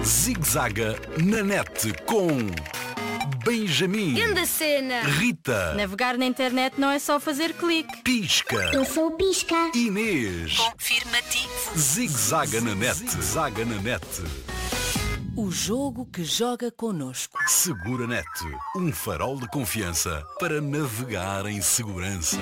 Zig-zaga na net com Benjamin, Grande cena! Rita, Navegar na internet não é só fazer clique. Pisca, Eu sou o Pisca. Inês. Confirmativo. Zig-zaga na net, zaga na net. O jogo que joga connosco. Segura Net, um farol de confiança para navegar em segurança.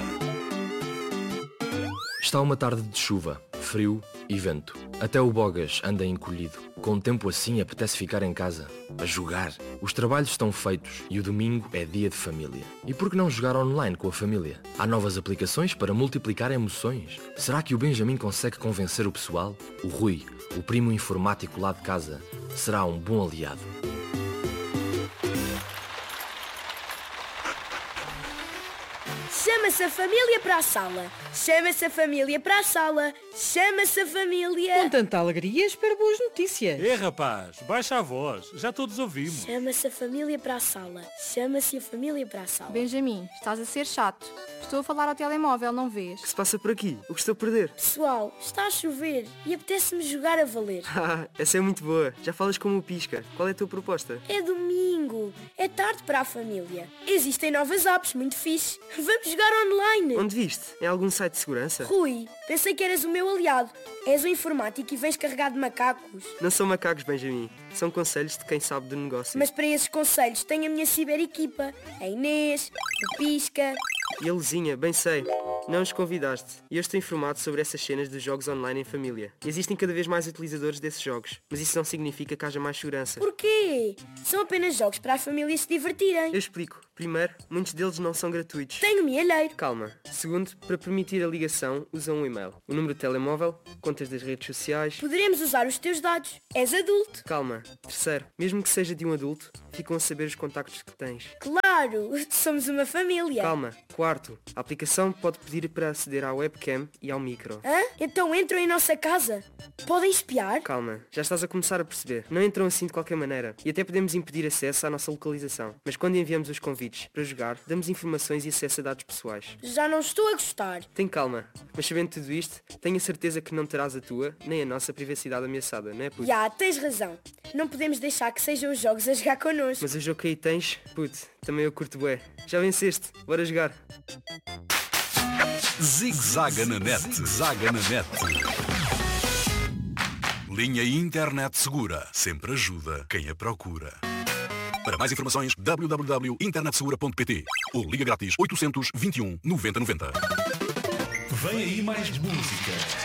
Está uma tarde de chuva, frio e vento. Até o Bogas anda encolhido. Com tempo assim apetece ficar em casa, a jogar. Os trabalhos estão feitos e o domingo é dia de família. E por que não jogar online com a família? Há novas aplicações para multiplicar emoções. Será que o Benjamin consegue convencer o pessoal? O Rui, o primo informático lá de casa, será um bom aliado. Chama-se a família para a sala. Chama-se a família para a sala. Chama-se a família. Com tanta alegria, espero boas notícias. Rapaz, baixa a voz, já todos ouvimos. Chama-se a família para a sala. Chama-se a família para a sala. Benjamin, estás a ser chato. Estou a falar ao telemóvel, não vês? O que se passa por aqui? O que estou a perder? Pessoal, está a chover e apetece-me jogar a valer. Essa é muito boa. Já falas como o Pisca. Qual é a tua proposta? É domingo. É tarde para a família. Existem novas apps muito fixe. Vamos jogar online. Onde viste? Em algum site de segurança? Rui, pensei que eras o meu aliado. És um informático e vens carregado de macacos. Não são macacos, Benjamin. São conselhos de quem sabe do negócio. Mas para esses conselhos tenho a minha ciberequipa. A Inês, o Pisca. E a Luzinha, bem sei. Não os convidaste. E eu estou informado sobre essas cenas dos jogos online em família. E existem cada vez mais utilizadores desses jogos. Mas isso não significa que haja mais segurança. Porquê? São apenas jogos para as famílias se divertirem. Eu explico. Primeiro, muitos deles não são gratuitos. Tenho um alheiro. Calma. Segundo, para permitir a ligação, usa um e-mail. O número de telemóvel, contas das redes sociais. Poderemos usar os teus dados. És adulto. Calma. Terceiro, mesmo que seja de um adulto, ficam a saber os contactos que tens. Claro, somos uma família. Calma. Quarto, a aplicação pode pedir para aceder à webcam e ao micro. Hã? Então entram em nossa casa. Podem espiar? Calma, já estás a começar a perceber. Não entram assim de qualquer maneira. E até podemos impedir acesso à nossa localização. Mas quando enviamos os convites para jogar, damos informações e acesso a dados pessoais. Já não estou a gostar. Tem calma. Mas sabendo tudo isto, tenho a certeza que não terás a tua, nem a nossa privacidade ameaçada, não é, puto? Já, tens razão. Não podemos deixar que sejam os jogos a jogar connosco. Mas o jogo que aí tens, puto, também eu curto bué. Já venceste, bora jogar. Zig-zaga na net, zaga na net. Linha Internet Segura, sempre ajuda quem a procura. Para mais informações, www.internetsegura.pt ou liga grátis 821 90 90. Vem aí mais música.